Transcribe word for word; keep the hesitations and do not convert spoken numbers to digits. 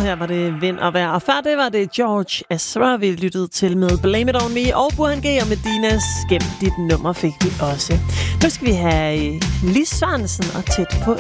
her var det Vind og Vejr. Og før det var det George Ezra, vi lyttede til med Blame It On Me. Og Burhan G og Medinas Gem dit nummer fik vi også. Nu skal vi have Lis Sørensen og Tæt på